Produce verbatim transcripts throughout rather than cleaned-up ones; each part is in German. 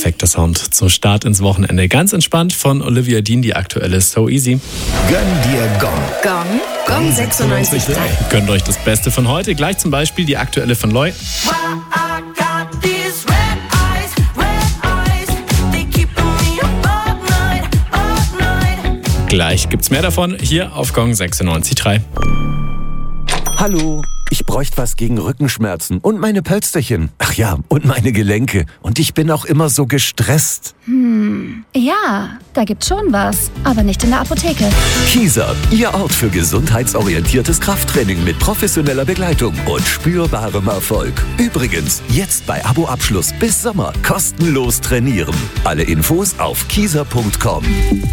perfekter Sound zum Start ins Wochenende. Ganz entspannt von Olivia Dean, die aktuelle So Easy. Gönn dir Gong. Gong, Gong sechsundneunzig Komma drei. Gönnt euch das Beste von heute. Gleich zum Beispiel die aktuelle von Loy. Gleich gibt's mehr davon hier auf Gong sechsundneunzig Komma drei. Hallo, ich bräuchte was gegen Rückenschmerzen und meine Pölsterchen. Ach ja, und meine Gelenke. Und ich bin auch immer so gestresst. Hm, ja, da gibt's schon was, aber nicht in der Apotheke. Kieser, Ihr Ort für gesundheitsorientiertes Krafttraining mit professioneller Begleitung und spürbarem Erfolg. Übrigens, jetzt bei Abo-Abschluss bis Sommer kostenlos trainieren. Alle Infos auf kieser punkt com.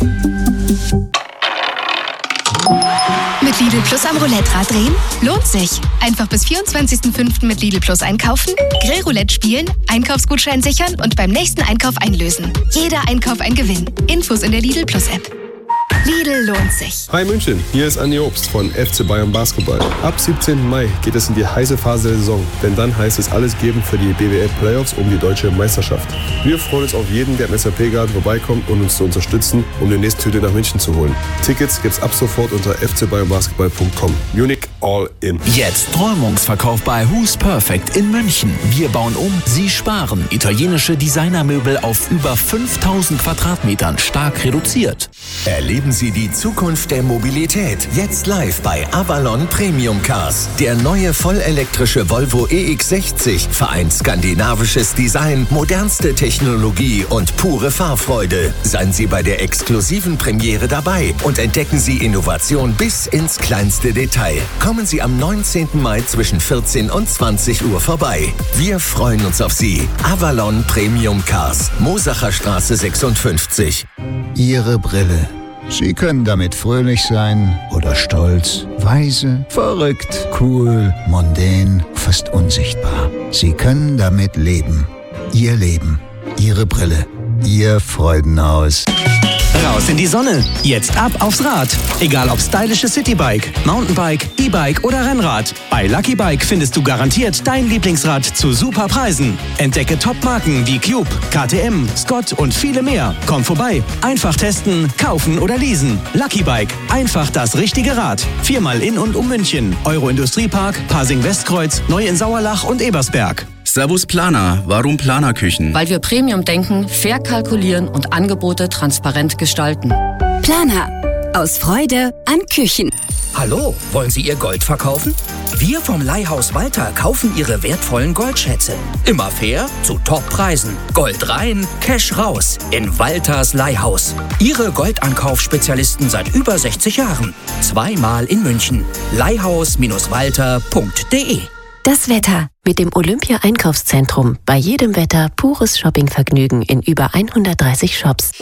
Mit Lidl Plus am Roulette-Rad drehen? Lohnt sich. Einfach bis vierundzwanzigsten fünften mit Lidl Plus einkaufen, Grillroulette spielen, Einkaufsgutschein sichern und beim nächsten Einkauf einlösen. Jeder Einkauf ein Gewinn. Infos in der Lidl Plus App. Lidl lohnt sich. Hi München, hier ist Andi Obst von F C Bayern Basketball. Ab siebzehnten Mai geht es in die heiße Phase der Saison, denn dann heißt es alles geben für die B W L Playoffs um die deutsche Meisterschaft. Wir freuen uns auf jeden, der im S A P-Garten vorbeikommt und uns zu unterstützen, um die nächste Tüte nach München zu holen. Tickets gibt's ab sofort unter f c bayern basketball punkt com. Munich all in. Jetzt Träumungsverkauf bei Who's Perfect in München. Wir bauen um, Sie sparen. Italienische Designermöbel auf über fünftausend Quadratmetern stark reduziert. Erleben Sie die Zukunft der Mobilität jetzt live bei Avalon Premium Cars. Der neue vollelektrische Volvo E X sechzig vereint skandinavisches Design, modernste Technologie und pure Fahrfreude. Seien Sie bei der exklusiven Premiere dabei und entdecken Sie Innovation bis ins kleinste Detail. Kommen Sie am neunzehnten Mai zwischen vierzehn und zwanzig Uhr vorbei. Wir freuen uns auf Sie. Avalon Premium Cars, Mosacher Straße sechsundfünfzig. Ihre Brille. Sie können damit fröhlich sein oder stolz, weise, verrückt, cool, mondän, fast unsichtbar. Sie können damit leben. Ihr Leben. Ihre Brille. Ihr Freudenhaus. Raus in die Sonne. Jetzt ab aufs Rad. Egal ob stylisches Citybike, Mountainbike, E-Bike oder Rennrad. Bei Lucky Bike findest du garantiert dein Lieblingsrad zu super Preisen. Entdecke Top-Marken wie Cube, K T M, Scott und viele mehr. Komm vorbei. Einfach testen, kaufen oder leasen. Lucky Bike. Einfach das richtige Rad. Viermal in und um München. Euro-Industriepark, Pasing-Westkreuz, Neu in Sauerlach und Ebersberg. Servus Planer. Warum Planerküchen? Weil wir Premium denken, fair kalkulieren und Angebote transparent gestalten. Planer. Aus Freude an Küchen. Hallo, wollen Sie Ihr Gold verkaufen? Wir vom Leihhaus Walter kaufen Ihre wertvollen Goldschätze. Immer fair, zu Top-Preisen. Gold rein, Cash raus. In Walters Leihhaus. Ihre Goldankaufspezialisten seit über sechzig Jahren. Zweimal in München. leihhaus Walter punkt de. Das Wetter mit dem Olympia-Einkaufszentrum. Bei jedem Wetter pures Shoppingvergnügen in über hundertdreißig Shops.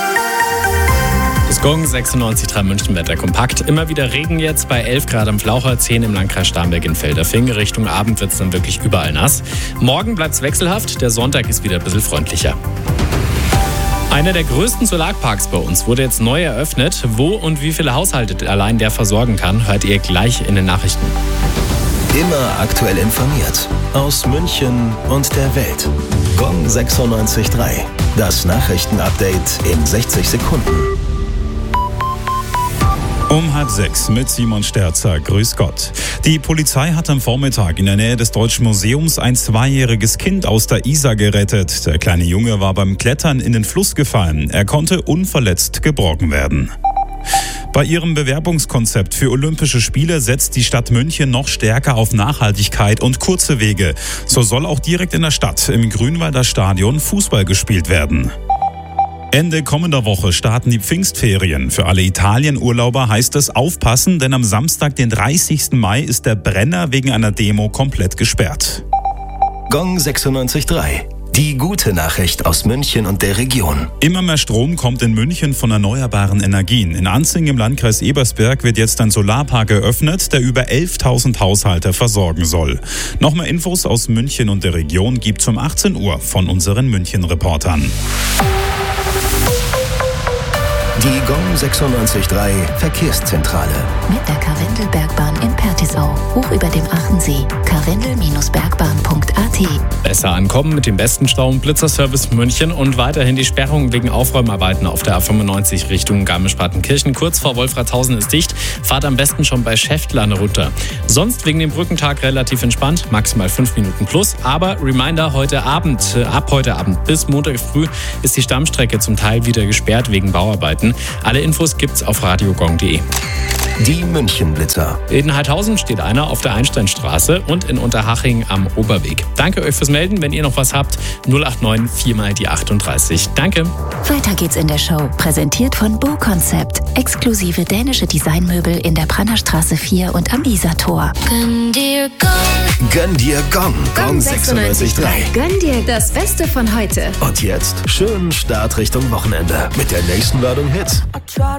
Das Gong sechsundneunzig Komma drei München Wetter kompakt. Immer wieder Regen jetzt bei elf Grad am Flaucher, zehn im Landkreis Starnberg in Felderfing. Richtung Abend wird es dann wirklich überall nass. Morgen bleibt es wechselhaft, der Sonntag ist wieder ein bisschen freundlicher. Einer der größten Solarparks bei uns wurde jetzt neu eröffnet. Wo und wie viele Haushalte allein der versorgen kann, hört ihr gleich in den Nachrichten. Immer aktuell informiert. Aus München und der Welt. Gong sechsundneunzig Komma drei. Das Nachrichtenupdate in sechzig Sekunden. Um halb sechs mit Simon Sterzer. Grüß Gott. Die Polizei hat am Vormittag in der Nähe des Deutschen Museums ein zweijähriges Kind aus der Isar gerettet. Der kleine Junge war beim Klettern in den Fluss gefallen. Er konnte unverletzt geborgen werden. Bei ihrem Bewerbungskonzept für Olympische Spiele setzt die Stadt München noch stärker auf Nachhaltigkeit und kurze Wege. So soll auch direkt in der Stadt im Grünwalder Stadion Fußball gespielt werden. Ende kommender Woche starten die Pfingstferien. Für alle Italienurlauber heißt es aufpassen, denn am Samstag, den dreißigsten Mai, ist der Brenner wegen einer Demo komplett gesperrt. Gong sechsundneunzig Komma drei. Die gute Nachricht aus München und der Region. Immer mehr Strom kommt in München von erneuerbaren Energien. In Anzing im Landkreis Ebersberg wird jetzt ein Solarpark eröffnet, der über elftausend Haushalte versorgen soll. Noch mehr Infos aus München und der Region gibt's um achtzehn Uhr von unseren München-Reportern. Die Gong sechsundneunzig Komma drei Verkehrszentrale. Mit der Karwendelbergbahn in Pertisau, hoch über dem Achensee. karwendel bergbahn punkt a t. Besser ankommen mit dem besten Stau im Blitzerservice München und weiterhin die Sperrung wegen Aufräumarbeiten auf der A fünfundneunzig Richtung Garmisch-Partenkirchen. Kurz vor Wolfratshausen ist dicht. Fahrt am besten schon bei Schäftlern runter. Sonst wegen dem Brückentag relativ entspannt, maximal fünf Minuten plus. Aber Reminder, heute Abend, ab heute Abend bis Montag früh ist die Stammstrecke zum Teil wieder gesperrt wegen Bauarbeiten. Alle Infos gibt's auf radiogong punkt de. Die München-Blitzer. In Heidhausen steht einer auf der Einsteinstraße und in Unterhaching am Oberweg. Danke euch fürs Melden. Wenn ihr noch was habt, null acht neun vier mal die achtunddreißig. Danke. Weiter geht's in der Show. Präsentiert von Bo Concept. Exklusive dänische Designmöbel in der Brannerstraße vier und am Isartor. Gönn dir Gong. Gönn dir Gong. Gong sechsundneunzig Komma drei. Gönn dir das Beste von heute. Und jetzt schönen Start Richtung Wochenende mit der nächsten Ladung Hits.